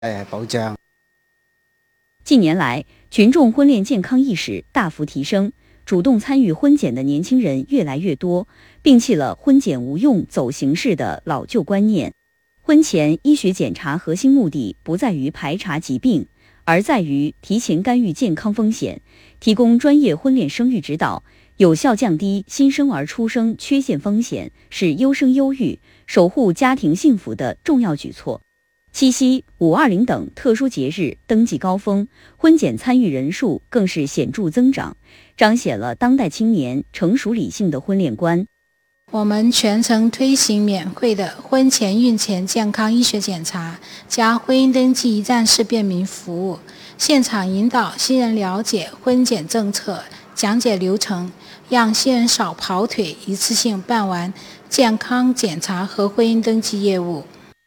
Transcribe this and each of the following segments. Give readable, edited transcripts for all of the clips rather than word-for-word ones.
保障。 近年来，群众婚恋健康意识大幅提升，主动参与婚检的年轻人越来越多，摒弃了婚检无用走形式的老旧观念。婚前医学检查核心目的不在于排查疾病，而在于提前干预健康风险，提供专业婚恋生育指导，有效降低新生儿出生缺陷风险，是优生优育、守护家庭幸福的重要举措。七夕、520等特殊节日登记高峰，婚检参与人数更是显著增长，彰显了当代青年成熟理性的婚恋观。 我们全程推行免费的婚前孕前健康医学检查加婚姻登记一站式便民服务，现场引导新人了解婚检政策，讲解流程，让新人少跑腿，一次性办完健康检查和婚姻登记业务。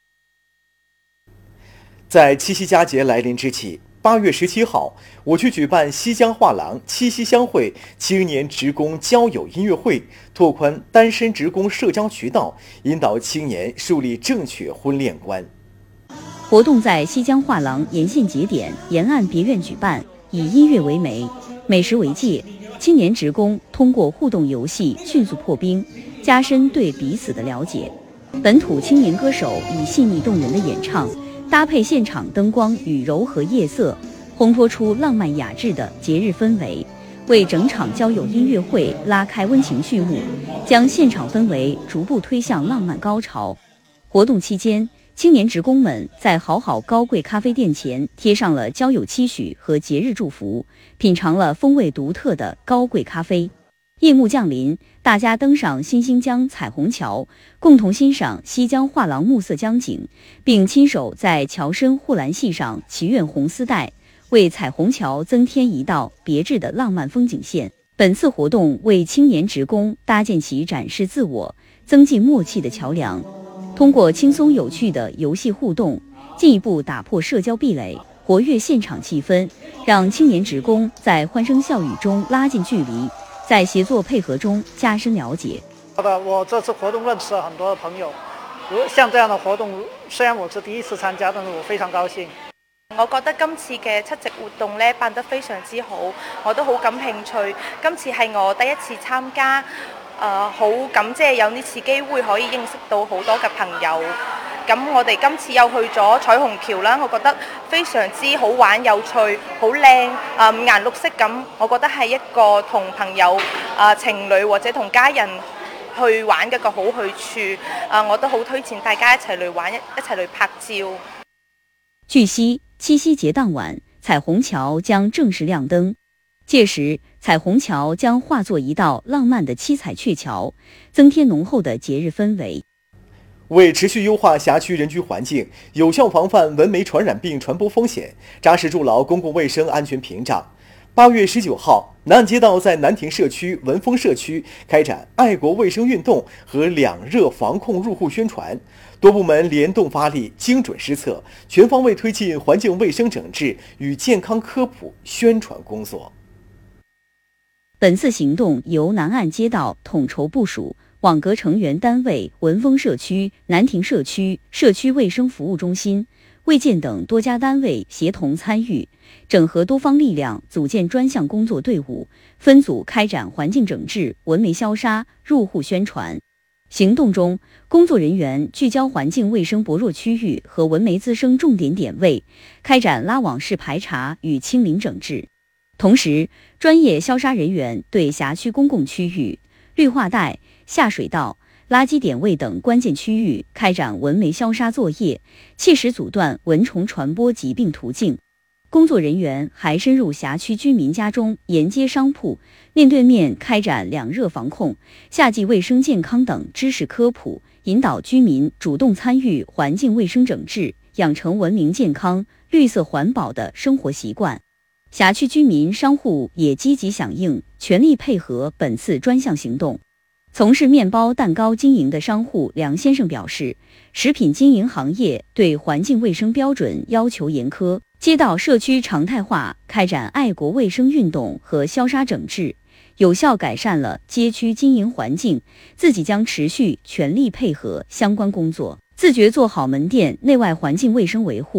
在七夕佳节来临之际，8月17号，我区举办西江画廊七夕相会青年职工交友音乐会，拓宽单身职工社交渠道，引导青年树立正确婚恋观。 活动在西江画廊沿线节点沿岸别院举办，以音乐为媒，美食为借，青年职工通过互动游戏迅速破冰，加深对彼此的了解。本土青年歌手以细腻动人的演唱，搭配现场灯光与柔和夜色，烘托出浪漫雅致的节日氛围，为整场交友音乐会拉开温情序幕，将现场氛围逐步推向浪漫高潮。活动期间，青年职工们在好好高贵咖啡店前贴上了交友期许和节日祝福，品尝了风味独特的高贵咖啡。夜幕降临，大家登上新兴江彩虹桥，共同欣赏西江画廊暮色江景，并亲手在桥身护栏系上祈愿红丝带，为彩虹桥增添一道别致的浪漫风景线。本次活动为青年职工搭建起展示自我、增进默契的桥梁，通过轻松有趣的游戏互动，进一步打破社交壁垒，活跃现场气氛，让青年职工在欢声笑语中拉近距离，在协作配合中加深了解。 我这次活動認識了很多朋友，像這樣的活動，雖然我是第一次參加，但是我非常高興。 我覺得今次嘅七夕活動呢辦得非常之好，我都好感興趣。今次係我第一次參加，好感謝有呢次機會可以認識到好多嘅朋友。咁我哋今次又去咗彩虹橋啦，我覺得非常之好玩有趣，好靚，五顏六色咁，我覺得係一個同朋友、情侶或者同家人去玩嘅一個好去處，我都好推薦大家一齊嚟玩，一齊嚟拍照。 據悉，七夕節當晚，彩虹橋將正式亮燈，屆時彩虹橋將化作一道浪漫的七彩鵲橋，增添濃厚的節日氛圍。 为持续优化辖区人居环境，有效防范蚊媒传染病传播风险，扎实筑牢公共卫生安全屏障，8月19号，南岸街道在南亭社区、文峰社区开展爱国卫生运动和两热防控入户宣传，多部门联动发力，精准施策，全方位推进环境卫生整治与健康科普宣传工作。 本次行动由南岸街道统筹部署，网格成员单位文峰社区、南亭社区、社区卫生服务中心、卫健等多家单位协同参与，整合多方力量，组建专项工作队伍，分组开展环境整治、蚊媒消杀、入户宣传。行动中，工作人员聚焦环境卫生薄弱区域和蚊媒滋生重点点位，开展拉网式排查与清零整治。同时，专业消杀人员对辖区公共区域、绿化带、下水道、垃圾点位等关键区域开展蚊媒消杀作业，切实阻断蚊虫传播疾病途径。工作人员还深入辖区居民家中、沿街商铺，面对面开展两热防控、夏季卫生健康等知识科普，引导居民主动参与环境卫生整治，养成文明健康、绿色环保的生活习惯。辖区居民商户也积极响应，全力配合本次专项行动。从事面包、蛋糕经营的商户梁先生表示，食品经营行业对环境卫生标准要求严苛，街道社区常态化开展爱国卫生运动和消杀整治，有效改善了街区经营环境，自己将持续全力配合相关工作，自觉做好门店内外环境卫生维护，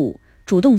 主动